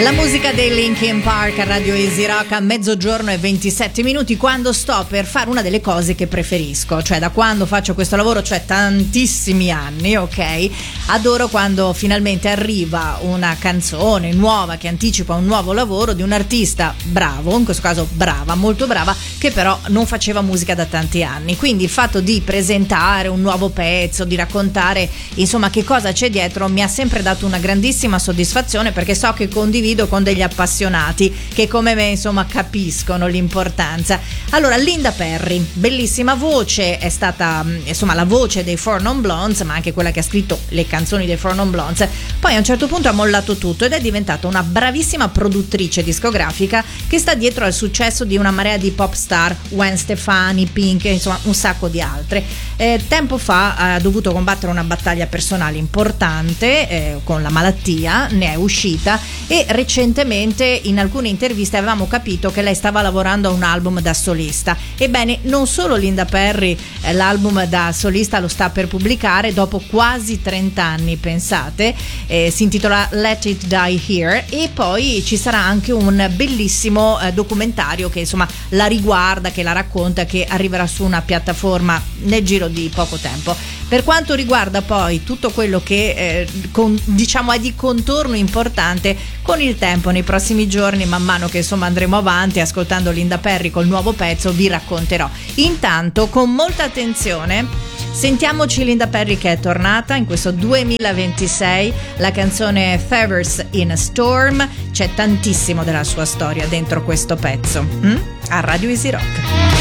La musica dei Linkin Park a Radio Easy Rock a mezzogiorno e 27 minuti, quando sto per fare una delle cose che preferisco, cioè da quando faccio questo lavoro, cioè tantissimi anni, ok? Adoro quando finalmente arriva una canzone nuova che anticipa un nuovo lavoro di un artista bravo, in questo caso brava, molto brava, che però non faceva musica da tanti anni. Quindi il fatto di presentare un nuovo pezzo, di raccontare insomma che cosa c'è dietro, mi ha sempre dato una grandissima soddisfazione, perché so che condivido con degli appassionati che come me insomma capiscono l'importanza. Allora, Linda Perry, bellissima voce, è stata insomma la voce dei Four Non Blondes, ma anche quella che ha scritto le canzoni dei Four Non Blondes. Poi a un certo punto ha mollato tutto ed è diventata una bravissima produttrice discografica che sta dietro al successo di una marea di pop star, Gwen Stefani, Pink, insomma un sacco di altre. Tempo fa ha dovuto combattere una battaglia personale importante con la malattia, ne è uscita, e recentemente in alcune interviste avevamo capito che lei stava lavorando a un album da solista. Ebbene, non solo Linda Perry l'album da solista lo sta per pubblicare dopo quasi 30 anni, pensate, si intitola Let It Die Here, e poi ci sarà anche un bellissimo documentario che insomma la riguarda, che la racconta, che arriverà su una piattaforma nel giro di poco tempo. Per quanto riguarda poi tutto quello che diciamo è di contorno importante, con il tempo, nei prossimi giorni, man mano che insomma andremo avanti ascoltando Linda Perry col nuovo pezzo, vi racconterò. Intanto, con molta attenzione, sentiamoci Linda Perry che è tornata in questo 2026, la canzone Feathers in a Storm. C'è tantissimo della sua storia dentro questo pezzo, a Radio Easy Rock.